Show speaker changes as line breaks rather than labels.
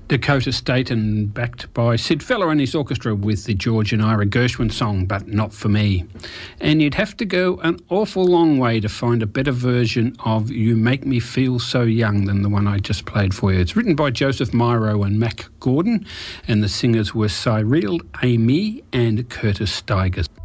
Dakota State and backed by Sid Feller and his orchestra with the George and Ira Gershwin song, But Not For Me. And you'd have to go an awful long way to find a better version of You Make Me Feel So Young than the one I just played for you. It's written by Joseph Myro and Mac Gordon, and the singers were Cyril Amy and Curtis Stigers.